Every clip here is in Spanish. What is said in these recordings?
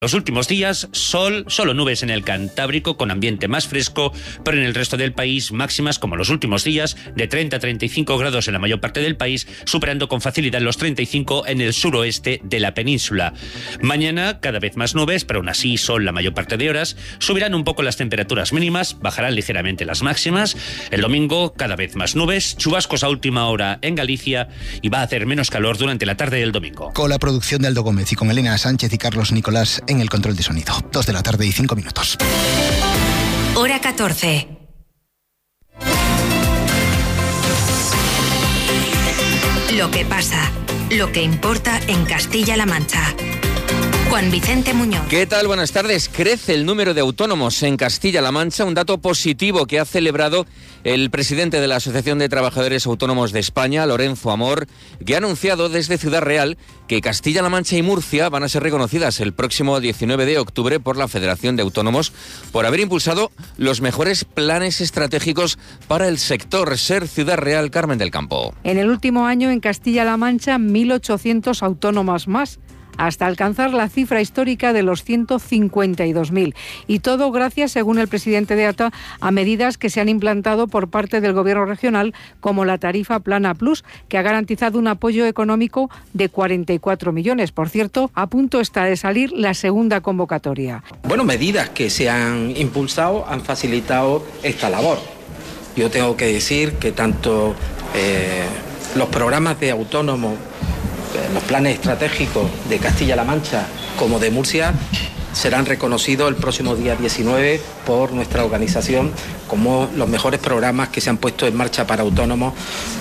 Los últimos días, sol, solo nubes en el Cantábrico con ambiente más fresco, pero en el resto del país máximas como los últimos días de 30 a 35 grados en la mayor parte del país, superando con facilidad los 35 en el suroeste de la península. Mañana cada vez más nubes, pero aún así sol la mayor parte de horas. Subirán un poco las temperaturas mínimas, bajarán ligeramente las máximas. El domingo cada vez más nubes, chubascos a última hora en Galicia y va a hacer menos calor durante la tarde del domingo. Con la producción de Aldo Gómez y con Elena Sánchez y Carlos Nicolás en el control de sonido. 2 de la tarde y 5 minutos. Hora 14. Lo que pasa, lo que importa en Castilla-La Mancha. Juan Vicente Muñoz. ¿Qué tal? Buenas tardes. Crece el número de autónomos en Castilla-La Mancha, un dato positivo que ha celebrado el presidente de la Asociación de Trabajadores Autónomos de España, Lorenzo Amor, que ha anunciado desde Ciudad Real que Castilla-La Mancha y Murcia van a ser reconocidas el próximo 19 de octubre por la Federación de Autónomos por haber impulsado los mejores planes estratégicos para el sector. Ser Ciudad Real, Carmen del Campo. En el último año en Castilla-La Mancha, 1.800 autónomos más, hasta alcanzar la cifra histórica de los 152.000. Y todo gracias, según el presidente de ATA, a medidas que se han implantado por parte del Gobierno regional, como la tarifa Plana Plus, que ha garantizado un apoyo económico de 44 millones. Por cierto, a punto está de salir la segunda convocatoria. Bueno, medidas que se han impulsado han facilitado esta labor. Yo tengo que decir que tanto los programas de autónomos, los planes estratégicos de Castilla-La Mancha como de Murcia serán reconocidos el próximo día 19 por nuestra organización como los mejores programas que se han puesto en marcha para autónomos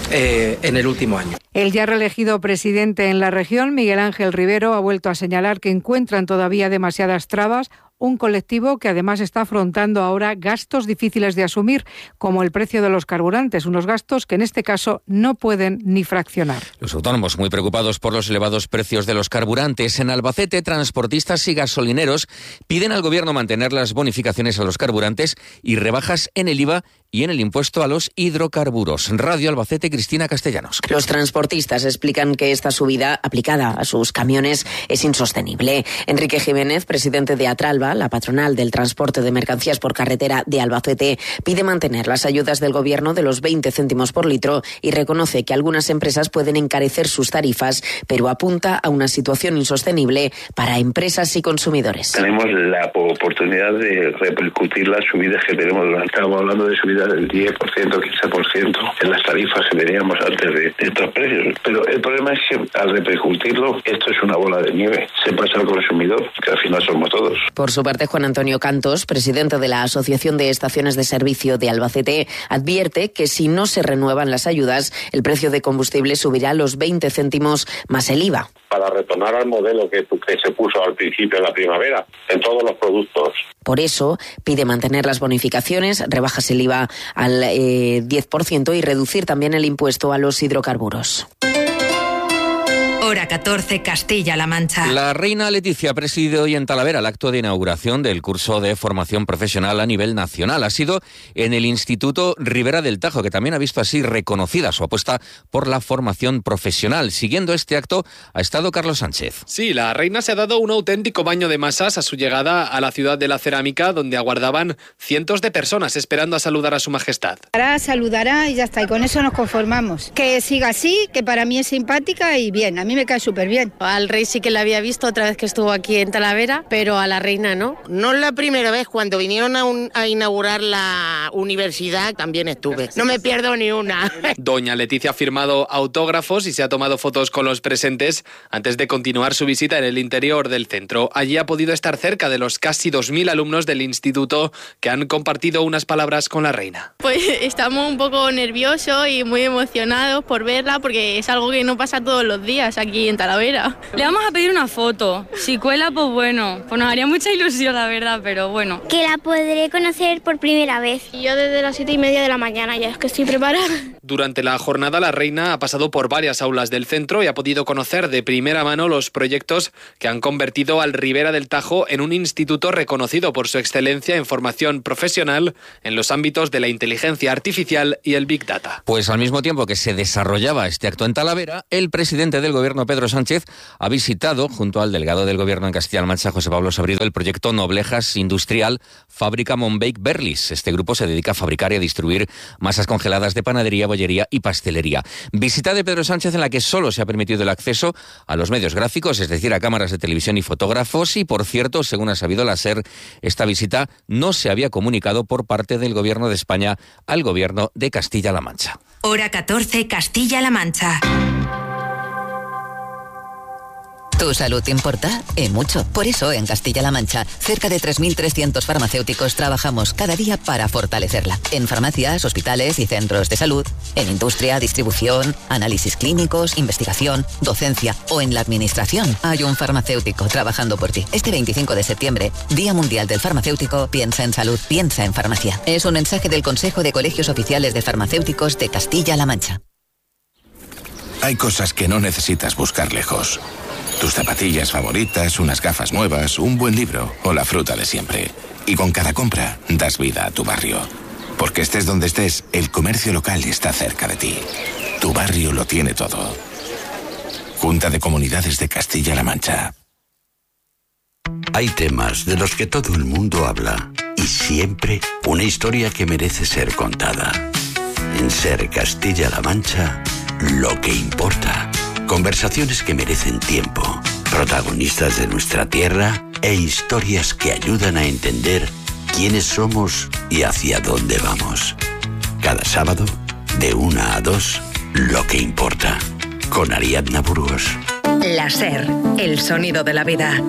en el último año. El ya reelegido presidente en la región, Miguel Ángel Rivero, ha vuelto a señalar que encuentran todavía demasiadas trabas, un colectivo que además está afrontando ahora gastos difíciles de asumir, como el precio de los carburantes, unos gastos que en este caso no pueden ni fraccionar. Los autónomos muy preocupados por los elevados precios de los carburantes. En Albacete, transportistas y gasolineros piden al Gobierno mantener las bonificaciones a los carburantes y rebajas en el IVA y en el impuesto a los hidrocarburos. Radio Albacete, Cristina Castellanos. Los transportistas explican que esta subida aplicada a sus camiones es insostenible. Enrique Jiménez, presidente de Atralba, la patronal del transporte de mercancías por carretera de Albacete, pide mantener las ayudas del Gobierno de los 20 céntimos por litro y reconoce que algunas empresas pueden encarecer sus tarifas, pero apunta a una situación insostenible para empresas y consumidores. Tenemos la oportunidad de repercutir las subidas que tenemos. Estamos hablando de subidas del 10%, 15% en las tarifas que teníamos antes de estos precios. Pero el problema es que al repercutirlo, esto es una bola de nieve. Se pasa al consumidor, que al final somos todos. Por su parte, Juan Antonio Cantos, presidente de la Asociación de Estaciones de Servicio de Albacete, advierte que si no se renuevan las ayudas, el precio de combustible subirá los 20 céntimos más el IVA. Para retornar al modelo que se puso al principio de la primavera, en todos los productos. Por eso, pide mantener las bonificaciones, rebajas el IVA al 10% y reducir también el impuesto a los hidrocarburos. Hora 14, Castilla-La Mancha. La reina Leticia ha presidido hoy en Talavera el acto de inauguración del curso de formación profesional a nivel nacional. Ha sido en el Instituto Ribera del Tajo, que también ha visto así reconocida su apuesta por la formación profesional. Siguiendo este acto ha estado Carlos Sánchez. Sí, la reina se ha dado un auténtico baño de masas a su llegada a la ciudad de la cerámica, donde aguardaban cientos de personas esperando a saludar a su majestad. Ahora saludará y ya está, y con eso nos conformamos. Que siga así, que para mí es simpática y bien, a mí me cae súper bien. Al rey sí que la había visto otra vez que estuvo aquí en Talavera, pero a la reina no. No es la primera vez, cuando vinieron a inaugurar la universidad también estuve. No me pierdo ni una. Doña Leticia ha firmado autógrafos y se ha tomado fotos con los presentes antes de continuar su visita en el interior del centro. Allí ha podido estar cerca de los casi 2.000 alumnos del instituto que han compartido unas palabras con la reina. Pues estamos un poco nerviosos y muy emocionados por verla, porque es algo que no pasa todos los días aquí en Talavera. Le vamos a pedir una foto. Si cuela, pues bueno, pues nos haría mucha ilusión, la verdad, pero bueno. Que la podré conocer por primera vez. Y yo desde las 7:30 de la mañana ya es que estoy preparada. Durante la jornada, la reina ha pasado por varias aulas del centro y ha podido conocer de primera mano los proyectos que han convertido al Ribera del Tajo en un instituto reconocido por su excelencia en formación profesional en los ámbitos de la inteligencia artificial y el Big Data. Pues al mismo tiempo que se desarrollaba este acto en Talavera, el presidente del Gobierno, Pedro Sánchez, ha visitado, junto al delegado del Gobierno en Castilla-La Mancha, José Pablo Sabrido, el proyecto Noblejas Industrial Fábrica Monbake Berlis. Este grupo se dedica a fabricar y a distribuir masas congeladas de panadería, bollería y pastelería. Visita de Pedro Sánchez en la que solo se ha permitido el acceso a los medios gráficos, es decir, a cámaras de televisión y fotógrafos. Y, por cierto, según ha sabido la SER, esta visita no se había comunicado por parte del Gobierno de España al Gobierno de Castilla-La Mancha. Hora 14, Castilla-La Mancha. ¿Tu salud te importa? Y mucho. Por eso, en Castilla-La Mancha, cerca de 3.300 farmacéuticos trabajamos cada día para fortalecerla. En farmacias, hospitales y centros de salud, en industria, distribución, análisis clínicos, investigación, docencia o en la administración, hay un farmacéutico trabajando por ti. Este 25 de septiembre, Día Mundial del Farmacéutico, piensa en salud, piensa en farmacia. Es un mensaje del Consejo de Colegios Oficiales de Farmacéuticos de Castilla-La Mancha. Hay cosas que no necesitas buscar lejos. Tus zapatillas favoritas, unas gafas nuevas, un buen libro o la fruta de siempre. Y con cada compra das vida a tu barrio. Porque estés donde estés, el comercio local está cerca de ti. Tu barrio lo tiene todo. Junta de Comunidades de Castilla-La Mancha. Hay temas de los que todo el mundo habla y siempre una historia que merece ser contada. En Ser Castilla-La Mancha, lo que importa. Conversaciones que merecen tiempo, protagonistas de nuestra tierra e historias que ayudan a entender quiénes somos y hacia dónde vamos. Cada sábado, de 1 a 2, lo que importa, con Ariadna Burgos. La SER, el sonido de la vida.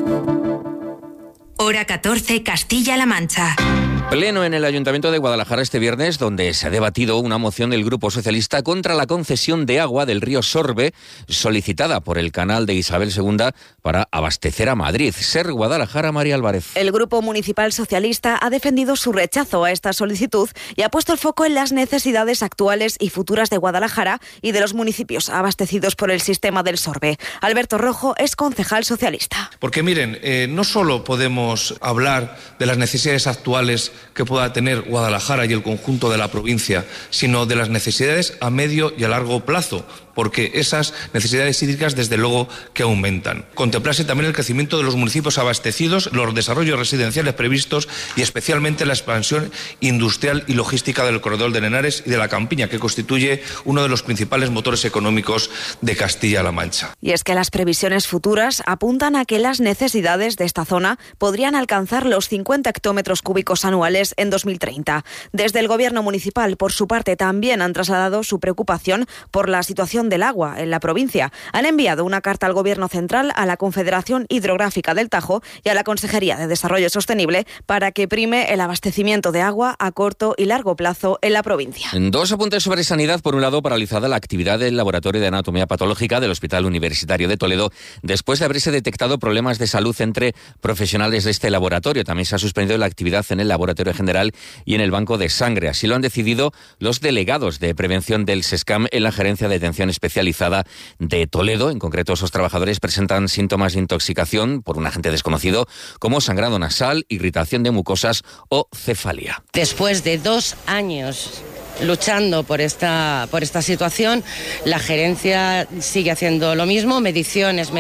Hora 14, Castilla-La Mancha. Pleno en el Ayuntamiento de Guadalajara este viernes, donde se ha debatido una moción del Grupo Socialista contra la concesión de agua del río Sorbe, solicitada por el canal de Isabel II para abastecer a Madrid. SER Guadalajara, María Álvarez. El Grupo Municipal Socialista ha defendido su rechazo a esta solicitud y ha puesto el foco en las necesidades actuales y futuras de Guadalajara y de los municipios abastecidos por el sistema del Sorbe. Alberto Rojo es concejal socialista. Porque miren, no solo podemos hablar de las necesidades actuales que pueda tener Guadalajara y el conjunto de la provincia, sino de las necesidades a medio y a largo plazo, porque esas necesidades hídricas desde luego que aumentan. Contemplarse también el crecimiento de los municipios abastecidos, los desarrollos residenciales previstos y especialmente la expansión industrial y logística del corredor de Henares y de la Campiña, que constituye uno de los principales motores económicos de Castilla-La Mancha. Y es que las previsiones futuras apuntan a que las necesidades de esta zona podrían alcanzar los 50 hectómetros cúbicos anuales en 2030. Desde el Gobierno municipal, por su parte, también han trasladado su preocupación por la situación del agua en la provincia. Han enviado una carta al Gobierno central, a la Confederación Hidrográfica del Tajo y a la Consejería de Desarrollo Sostenible para que prime el abastecimiento de agua a corto y largo plazo en la provincia. Dos apuntes sobre sanidad. Por un lado, paralizada la actividad del Laboratorio de Anatomía Patológica del Hospital Universitario de Toledo después de haberse detectado problemas de salud entre profesionales de este laboratorio. También se ha suspendido la actividad en el Laboratorio General y en el Banco de Sangre. Así lo han decidido los delegados de prevención del SESCAM en la Gerencia de Atención Especializada de Toledo. En concreto, esos trabajadores presentan síntomas de intoxicación por un agente desconocido como sangrado nasal, irritación de mucosas o cefalia. Después de 2 años luchando por esta situación, la gerencia sigue haciendo lo mismo, mediciones,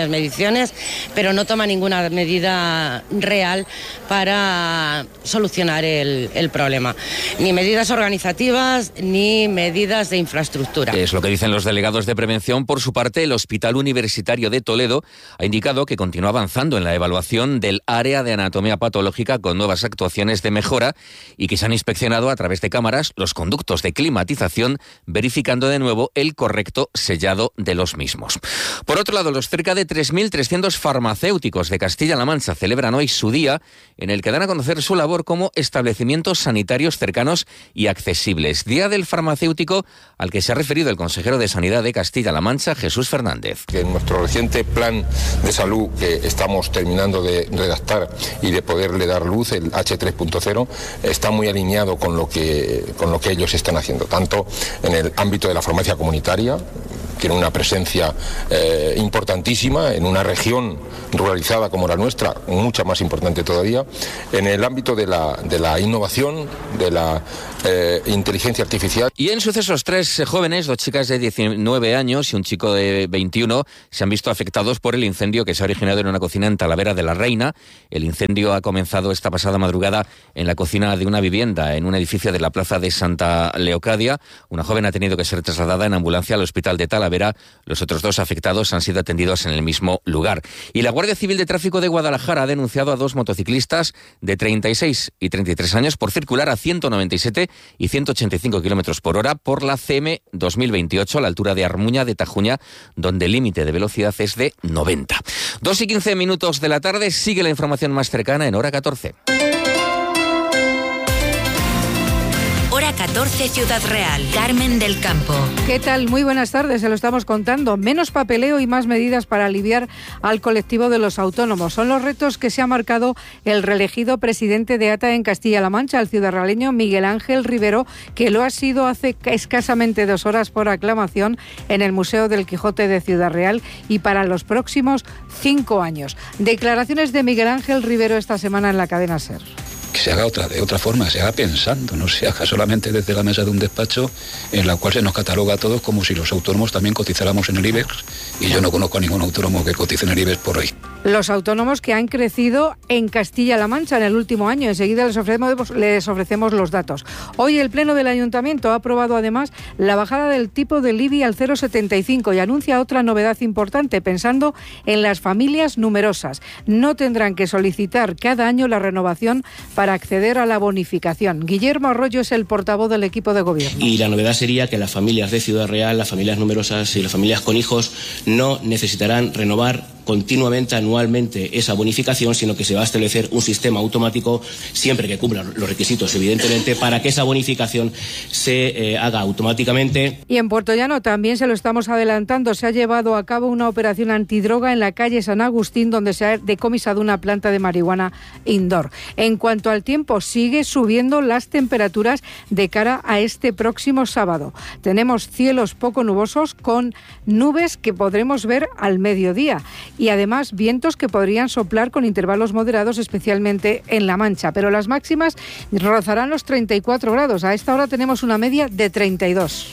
pero no toma ninguna medida real para solucionar el problema. Ni medidas organizativas, ni medidas de infraestructura. Es lo que dicen los delegados de prevención. Por su parte, el Hospital Universitario de Toledo ha indicado que continúa avanzando en la evaluación del área de anatomía patológica con nuevas actuaciones de mejora y que se han inspeccionado a través de cámaras los conductos de climatización, verificando de nuevo el correcto sellado de los mismos. Por otro lado, los cerca de 3.300 farmacéuticos de Castilla-La Mancha celebran hoy su día, en el que dan a conocer su labor como establecimientos sanitarios cercanos y accesibles. Día del farmacéutico al que se ha referido el consejero de Sanidad de Castilla-La Mancha, Jesús Fernández. Que en nuestro reciente plan de salud que estamos terminando de redactar y de poderle dar luz, el H3.0, está muy alineado con lo que ellos están haciendo, tanto en el ámbito de la farmacia comunitaria. Tiene una presencia importantísima en una región ruralizada como la nuestra, mucha más importante todavía, en el ámbito de la innovación, de la inteligencia artificial. Y en sucesos, 3 jóvenes, 2 chicas de 19 años y un chico de 21, se han visto afectados por el incendio que se ha originado en una cocina en Talavera de la Reina. El incendio ha comenzado esta pasada madrugada en la cocina de una vivienda, en un edificio de la plaza de Santa Leocadia. Una joven ha tenido que ser trasladada en ambulancia al hospital de Talavera. Los otros 2 afectados han sido atendidos en el mismo lugar. Y la Guardia Civil de Tráfico de Guadalajara ha denunciado a 2 motociclistas de 36 y 33 años por circular a 197 y 185 kilómetros por hora por la CM 2028 a la altura de Armuña de Tajuña, donde el límite de velocidad es de 90. 2 y 15 minutos de la tarde, sigue la información más cercana en Hora 14. Hora 14, Ciudad Real. Carmen del Campo. ¿Qué tal? Muy buenas tardes, se lo estamos contando. Menos papeleo y más medidas para aliviar al colectivo de los autónomos. Son los retos que se ha marcado el reelegido presidente de ATA en Castilla-La Mancha, el ciudadrealeño Miguel Ángel Rivero, que lo ha sido hace escasamente 2 horas por aclamación en el Museo del Quijote de Ciudad Real y para los próximos 5 años. Declaraciones de Miguel Ángel Rivero esta semana en la cadena SER. Que se haga de otra forma, se haga pensando, no se haga solamente desde la mesa de un despacho en la cual se nos cataloga a todos como si los autónomos también cotizáramos en el IBEX, y yo no conozco a ningún autónomo que cotice en el IBEX por hoy. Los autónomos que han crecido en Castilla-La Mancha en el último año. Enseguida les ofrecemos los datos. Hoy el Pleno del Ayuntamiento ha aprobado además la bajada del tipo del IBI al 0,75 y anuncia otra novedad importante, pensando en las familias numerosas. No tendrán que solicitar cada año la renovación para acceder a la bonificación. Guillermo Arroyo es el portavoz del equipo de gobierno. Y la novedad sería que las familias de Ciudad Real, las familias numerosas y las familias con hijos no necesitarán renovar continuamente, anualmente, esa bonificación, sino que se va a establecer un sistema automático, siempre que cumplan los requisitos, evidentemente, para que esa bonificación se haga automáticamente. Y en Puertollano también se lo estamos adelantando. Se ha llevado a cabo una operación antidroga en la calle San Agustín, donde se ha decomisado una planta de marihuana indoor. En cuanto al tiempo, sigue subiendo las temperaturas de cara a este próximo sábado. Tenemos cielos poco nubosos con nubes que podremos ver al mediodía. Y además vientos que podrían soplar con intervalos moderados, especialmente en La Mancha. Pero las máximas rozarán los 34 grados. A esta hora tenemos una media de 32.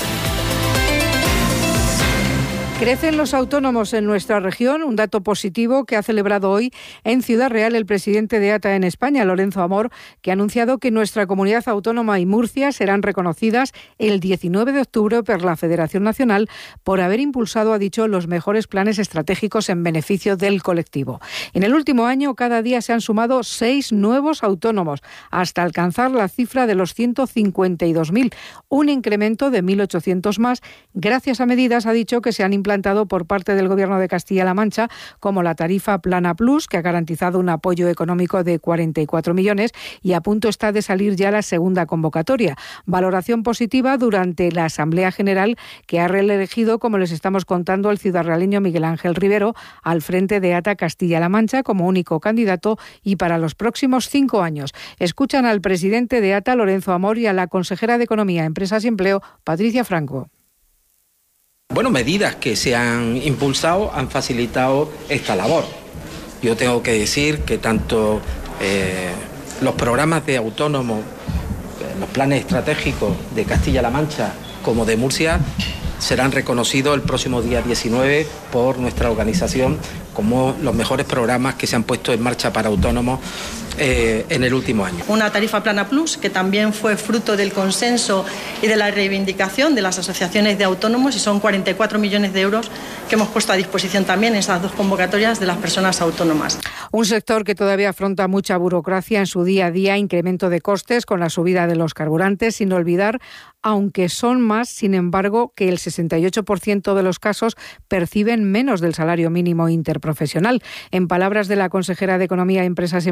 Crecen los autónomos en nuestra región, un dato positivo que ha celebrado hoy en Ciudad Real el presidente de ATA en España, Lorenzo Amor, que ha anunciado que nuestra comunidad autónoma y Murcia serán reconocidas el 19 de octubre por la Federación Nacional por haber impulsado, ha dicho, los mejores planes estratégicos en beneficio del colectivo. En el último año, cada día se han sumado 6 nuevos autónomos, hasta alcanzar la cifra de los 152.000, un incremento de 1.800 más, gracias a medidas, ha dicho, que se han implantado por parte del Gobierno de Castilla-La Mancha, como la tarifa Plana Plus, que ha garantizado un apoyo económico de 44 millones y a punto está de salir ya la segunda convocatoria. Valoración positiva durante la Asamblea General, que ha reelegido, como les estamos contando, el ciudadrealeño Miguel Ángel Rivero al frente de ATA Castilla-La Mancha como único candidato y para los próximos 5 años. Escuchan al presidente de ATA, Lorenzo Amor, y a la consejera de Economía, Empresas y Empleo, Patricia Franco. Bueno, medidas que se han impulsado han facilitado esta labor. Yo tengo que decir que tanto los programas de autónomos, los planes estratégicos de Castilla-La Mancha como de Murcia serán reconocidos el próximo día 19 por nuestra organización como los mejores programas que se han puesto en marcha para autónomos en el último año. Una tarifa Plana Plus que también fue fruto del consenso y de la reivindicación de las asociaciones de autónomos, y son 44 millones de euros que hemos puesto a disposición también en esas 2 convocatorias de las personas autónomas. Un sector que todavía afronta mucha burocracia en su día a día, incremento de costes con la subida de los carburantes, sin olvidar, aunque son más, sin embargo, que el 68% de los casos perciben menos del salario mínimo interprofesional. En palabras de la consejera de Economía, Empresas y Empleo,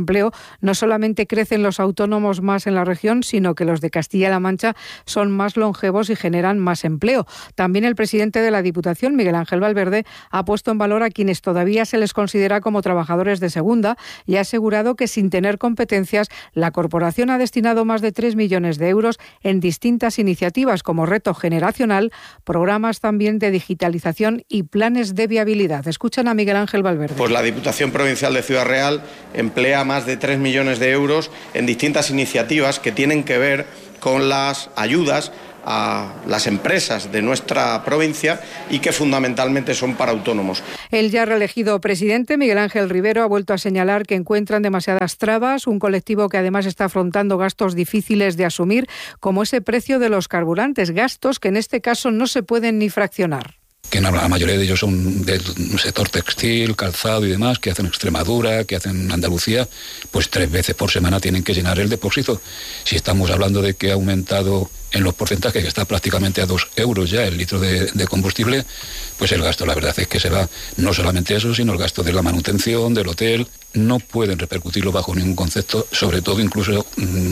No solamente crecen los autónomos más en la región, sino que los de Castilla-La Mancha son más longevos y generan más empleo. También el presidente de la Diputación, Miguel Ángel Valverde, ha puesto en valor a quienes todavía se les considera como trabajadores de segunda y ha asegurado que sin tener competencias, la corporación ha destinado más de 3 millones de euros en distintas iniciativas como Reto Generacional, programas también de digitalización y planes de viabilidad. Escuchan a Miguel Ángel Valverde. Pues la Diputación Provincial de Ciudad Real emplea más de 3 millones de euros en distintas iniciativas que tienen que ver con las ayudas a las empresas de nuestra provincia y que fundamentalmente son para autónomos. El ya reelegido presidente, Miguel Ángel Rivero, ha vuelto a señalar que encuentran demasiadas trabas, un colectivo que además está afrontando gastos difíciles de asumir, como ese precio de los carburantes, gastos que en este caso no se pueden ni fraccionar. Que la mayoría de ellos son del sector textil, calzado y demás, que hacen Extremadura, que hacen Andalucía, pues 3 veces por semana tienen que llenar el depósito. Si estamos hablando de que ha aumentado en los porcentajes, que está prácticamente a 2 euros ya el litro de combustible, pues el gasto, la verdad es que se va no solamente eso, sino el gasto de la manutención, del hotel. No pueden repercutirlo bajo ningún concepto, sobre todo incluso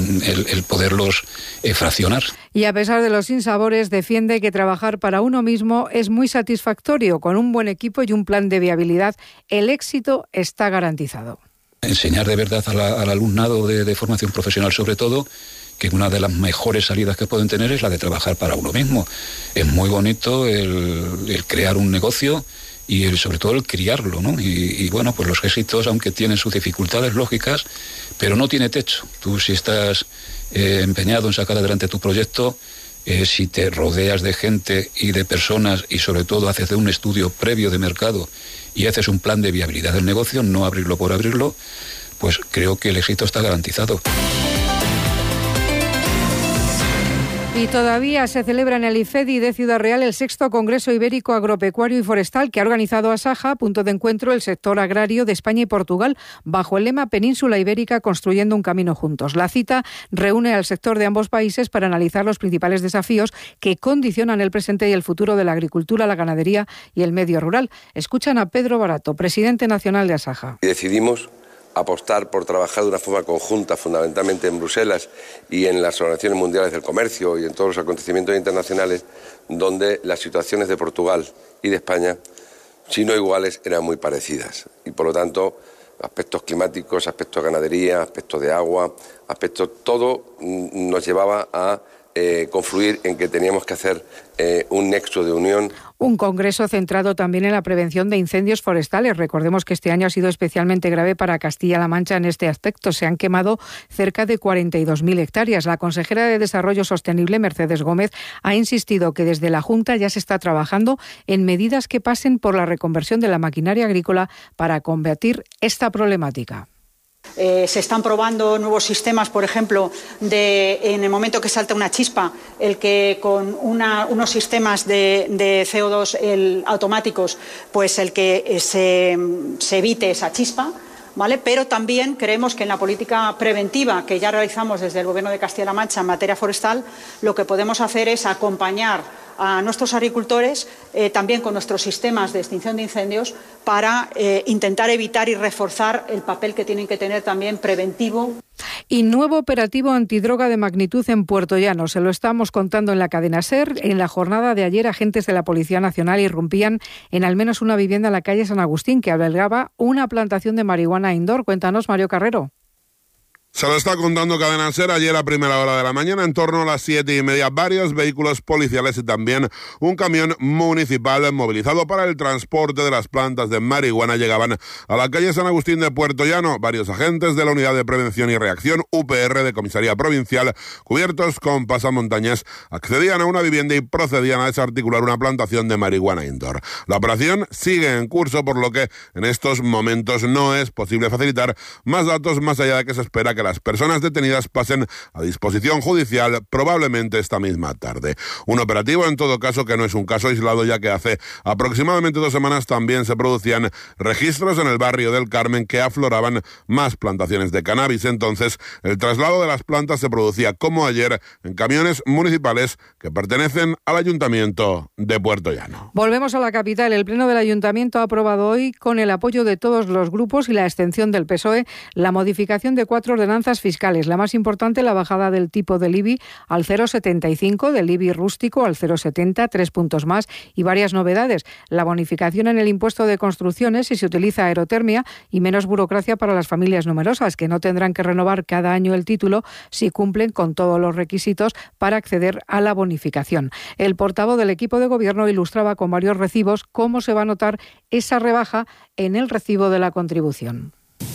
el poderlos fraccionar. Y a pesar de los sinsabores, defiende que trabajar para uno mismo es muy satisfactorio. Con un buen equipo y un plan de viabilidad, el éxito está garantizado. Enseñar de verdad al alumnado de formación profesional, sobre todo, que una de las mejores salidas que pueden tener es la de trabajar para uno mismo. Es muy bonito el crear un negocio y sobre todo el criarlo, ¿no? Y bueno, pues los éxitos, aunque tienen sus dificultades lógicas, pero no tiene techo. Tú, si estás empeñado en sacar adelante tu proyecto, si te rodeas de gente y de personas y sobre todo haces de un estudio previo de mercado y haces un plan de viabilidad del negocio, no abrirlo por abrirlo, pues creo que el éxito está garantizado. Y todavía se celebra en el IFEDI de Ciudad Real el 6º Congreso Ibérico Agropecuario y Forestal que ha organizado Asaja, punto de encuentro del sector agrario de España y Portugal, bajo el lema Península Ibérica construyendo un camino juntos. La cita reúne al sector de ambos países para analizar los principales desafíos que condicionan el presente y el futuro de la agricultura, la ganadería y el medio rural. Escuchan a Pedro Barato, presidente nacional de Asaja. Y decidimos apostar por trabajar de una forma conjunta, fundamentalmente en Bruselas y en las organizaciones mundiales del comercio y en todos los acontecimientos internacionales, donde las situaciones de Portugal y de España, si no iguales, eran muy parecidas. Y por lo tanto, aspectos climáticos, aspectos de ganadería, aspectos de agua, todo nos llevaba a confluir en que teníamos que hacer un nexo de unión. Un congreso centrado también en la prevención de incendios forestales. Recordemos que este año ha sido especialmente grave para Castilla-La Mancha en este aspecto. Se han quemado cerca de 42.000 hectáreas. La consejera de Desarrollo Sostenible, Mercedes Gómez, ha insistido que desde la Junta ya se está trabajando en medidas que pasen por la reconversión de la maquinaria agrícola para combatir esta problemática. Se están probando nuevos sistemas, por ejemplo, en el momento que salta una chispa, el que con unos sistemas de CO2 automáticos, pues el que se evite esa chispa, ¿vale? Pero también creemos que en la política preventiva que ya realizamos desde el Gobierno de Castilla-La Mancha en materia forestal, lo que podemos hacer es acompañar a nuestros agricultores también con nuestros sistemas de extinción de incendios para intentar evitar y reforzar el papel que tienen que tener también preventivo. Y nuevo operativo antidroga de magnitud en Puertollano. Se lo estamos contando en la cadena SER. En la jornada de ayer, agentes de la Policía Nacional irrumpían en al menos una vivienda en la calle San Agustín que albergaba una plantación de marihuana indoor. Cuéntanos, Mario Carrero. Se lo está contando Cadena SER. Ayer a primera hora de la mañana, en torno a las 7:30, varios vehículos policiales y también un camión municipal movilizado para el transporte de las plantas de marihuana llegaban a la calle San Agustín de Puertollano. Varios agentes de la Unidad de Prevención y Reacción, UPR de Comisaría Provincial, cubiertos con pasamontañas, accedían a una vivienda y procedían a desarticular una plantación de marihuana indoor. La operación sigue en curso, por lo que en estos momentos no es posible facilitar más datos, más allá de que se espera que que las personas detenidas pasen a disposición judicial probablemente esta misma tarde. Un operativo, en todo caso, que no es un caso aislado, ya que hace aproximadamente 2 semanas también se producían registros en el barrio del Carmen que afloraban más plantaciones de cannabis. Entonces, el traslado de las plantas se producía, como ayer, en camiones municipales que pertenecen al Ayuntamiento de Puerto Llano. Volvemos a la capital. El Pleno del Ayuntamiento ha aprobado hoy, con el apoyo de todos los grupos y la abstención del PSOE, la modificación de 4 ordenanzas fiscales. La más importante, la bajada del tipo del IBI al 0,75, del IBI rústico al 0,70, 3 puntos más, y varias novedades. La bonificación en el impuesto de construcciones si se utiliza aerotermia y menos burocracia para las familias numerosas, que no tendrán que renovar cada año el título si cumplen con todos los requisitos para acceder a la bonificación. El portavoz del equipo de gobierno ilustraba con varios recibos cómo se va a notar esa rebaja en el recibo de la contribución.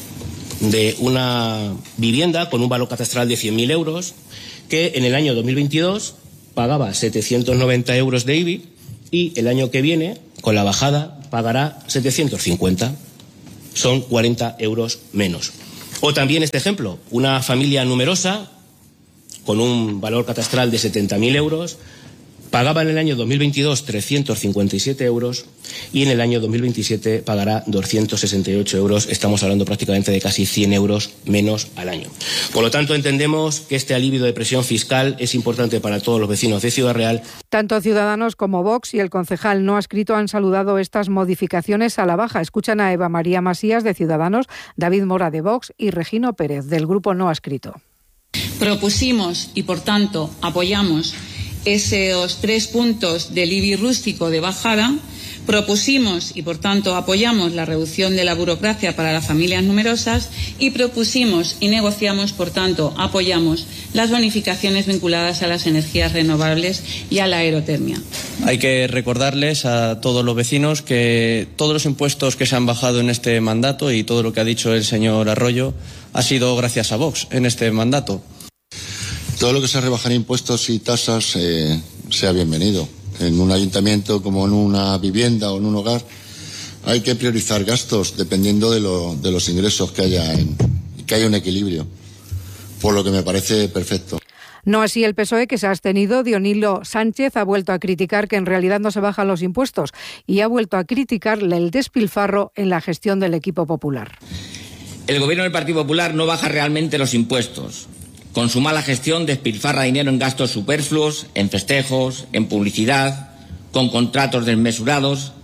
De una vivienda con un valor catastral de 100.000 euros que en el año 2022 pagaba 790 euros de IBI y el año que viene, con la bajada, pagará 750. Son 40 euros menos. O también este ejemplo, una familia numerosa con un valor catastral de 70.000 euros pagaba en el año 2022 357 euros y en el año 2027 pagará 268 euros. Estamos hablando prácticamente de casi 100 euros menos al año. Por lo tanto, entendemos que este alivio de presión fiscal es importante para todos los vecinos de Ciudad Real. Tanto Ciudadanos como Vox y el concejal no adscrito han saludado estas modificaciones a la baja. Escuchan a Eva María Masías, de Ciudadanos, David Mora, de Vox, y Regino Pérez, del grupo no adscrito. Propusimos y, por tanto, apoyamos esos 3 puntos del IBI rústico de bajada. Propusimos y, por tanto, apoyamos la reducción de la burocracia para las familias numerosas y propusimos y negociamos, por tanto, apoyamos las bonificaciones vinculadas a las energías renovables y a la aerotermia. Hay que recordarles a todos los vecinos que todos los impuestos que se han bajado en este mandato y todo lo que ha dicho el señor Arroyo ha sido gracias a Vox en este mandato. Todo lo que sea rebajar impuestos y tasas sea bienvenido. En un ayuntamiento como en una vivienda o en un hogar hay que priorizar gastos dependiendo de los ingresos que haya un equilibrio, por lo que me parece perfecto. No así el PSOE, que se ha abstenido. Dionilo Sánchez ha vuelto a criticar que en realidad no se bajan los impuestos y ha vuelto a criticar el despilfarro en la gestión del equipo popular. El gobierno del Partido Popular no baja realmente los impuestos. Con su mala gestión despilfarra dinero en gastos superfluos, en festejos, en publicidad, con contratos desmesurados.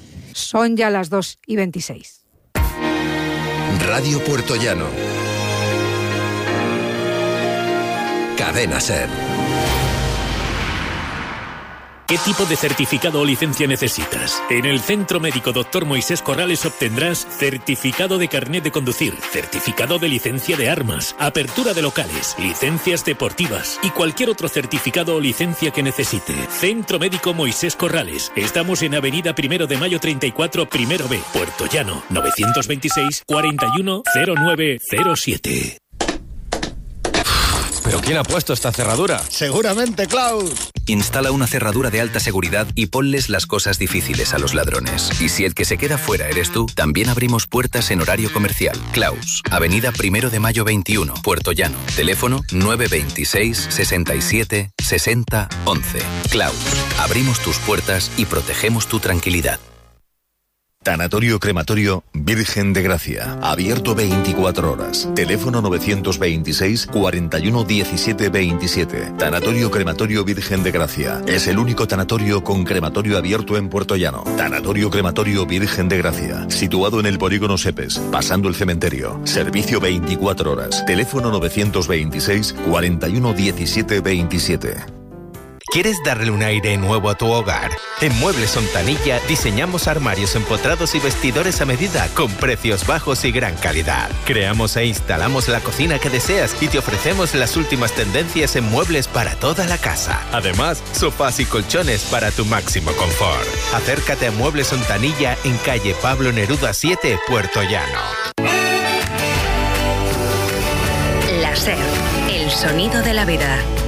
Son ya las 2:26. Radio Puerto Llano. Cadena SER. ¿Qué tipo de certificado o licencia necesitas? En el Centro Médico Dr. Moisés Corrales obtendrás certificado de carnet de conducir, certificado de licencia de armas, apertura de locales, licencias deportivas y cualquier otro certificado o licencia que necesite. Centro Médico Moisés Corrales. Estamos en Avenida 1 de Mayo 34, Primero B, Puerto Llano, 926 41 0907. ¿Pero quién ha puesto esta cerradura? Seguramente Klaus. Instala una cerradura de alta seguridad y ponles las cosas difíciles a los ladrones. Y si el que se queda fuera eres tú, también abrimos puertas en horario comercial. Klaus, Avenida 1 de Mayo 21, Puerto Llano. Teléfono 926 67 60 11. Klaus, abrimos tus puertas y protegemos tu tranquilidad. Tanatorio Crematorio Virgen de Gracia. Abierto 24 horas. Teléfono 926 41 17 27. Tanatorio Crematorio Virgen de Gracia. Es el único tanatorio con crematorio abierto en Puerto Llano. Tanatorio Crematorio Virgen de Gracia. Situado en el polígono Sepes, pasando el cementerio. Servicio 24 horas. Teléfono 926 41 17 27. ¿Quieres darle un aire nuevo a tu hogar? En Muebles Ontanilla diseñamos armarios empotrados y vestidores a medida con precios bajos y gran calidad. Creamos e instalamos la cocina que deseas y te ofrecemos las últimas tendencias en muebles para toda la casa. Además, sofás y colchones para tu máximo confort. Acércate a Muebles Ontanilla en calle Pablo Neruda 7, Puerto Llano. La SER, el sonido de la vida.